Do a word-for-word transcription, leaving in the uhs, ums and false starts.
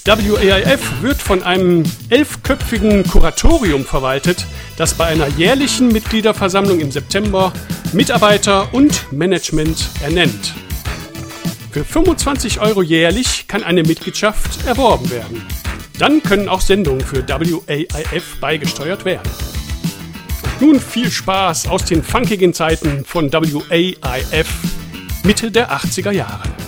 W A I F wird von einem elfköpfigen Kuratorium verwaltet, das bei einer jährlichen Mitgliederversammlung im September Mitarbeiter und Management ernennt. Für fünfundzwanzig Euro jährlich kann eine Mitgliedschaft erworben werden. Dann können auch Sendungen für W A I F beigesteuert werden. Nun viel Spaß aus den funkigen Zeiten von W A I F Mitte der achtziger Jahre.